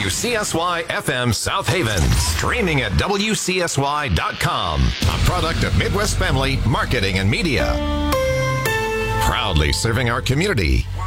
WCSY FM South Haven. Streaming at WCSY.com. A product of Midwest Family Marketing and Media. Proudly serving our community